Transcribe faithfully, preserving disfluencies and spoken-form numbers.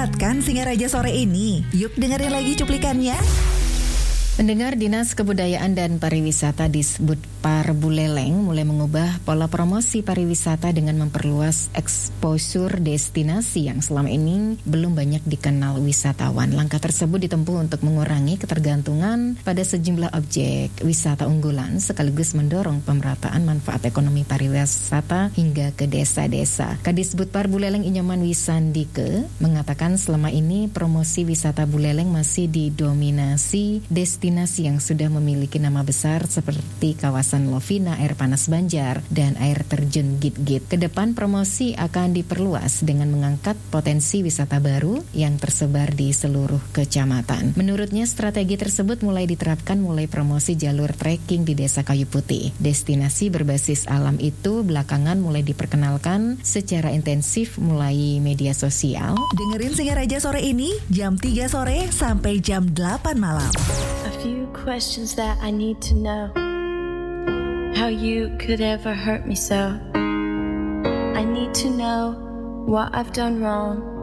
lewat kan Singaraja sore ini? Yuk dengerin lagi cuplikannya. Pendengar, Dinas Kebudayaan dan Pariwisata Disbudpar Buleleng mulai mengubah pola promosi pariwisata dengan memperluas exposure destinasi yang selama ini belum banyak dikenal wisatawan. Langkah tersebut ditempuh untuk mengurangi ketergantungan pada sejumlah objek wisata unggulan sekaligus mendorong pemerataan manfaat ekonomi pariwisata hingga ke desa-desa. Kadisbudpar Buleleng Inyoman Wisandike mengatakan selama ini promosi wisata Buleleng masih didominasi destinasi Destinasi yang sudah memiliki nama besar seperti kawasan Lovina, air panas Banjar, dan air terjun Git-Git. Kedepan promosi akan diperluas dengan mengangkat potensi wisata baru yang tersebar di seluruh kecamatan. Menurutnya strategi tersebut mulai diterapkan mulai promosi jalur trekking di Desa Kayu Putih. Destinasi berbasis alam itu belakangan mulai diperkenalkan secara intensif mulai media sosial. Dengerin Singaraja sore ini jam tiga sore sampai jam delapan malam. A few questions that I need to know. How you could ever hurt me so. I need to know what I've done wrong.